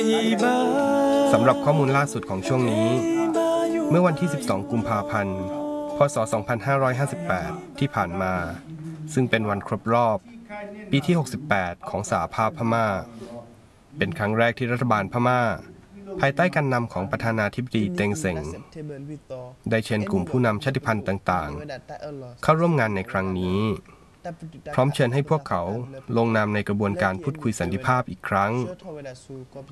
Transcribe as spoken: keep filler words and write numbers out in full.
สำหรับข้อมูลล่าสุดของช่วงนี้เมื่อวันที่สิบสองกุมภาพันธ์พศสองพันห้าร้อยห้าสิบแปดที่ผ่านมาซึ่งเป็นวันครบรอบปีที่หกสิบแปดของสหภาพพม่าเป็นครั้งแรกที่รัฐบาลพม่าภายใต้การนำของประธานาธิบดีเต็งเซ็งได้เชิญกลุ่มผู้นำชาติพันธุ์ต่างๆเข้าร่วมงานในครั้งนี้พร้อมเชิญให้พวกเขาลงนามในกระบวนการพูดคุยสันติภาพอีกครั้ง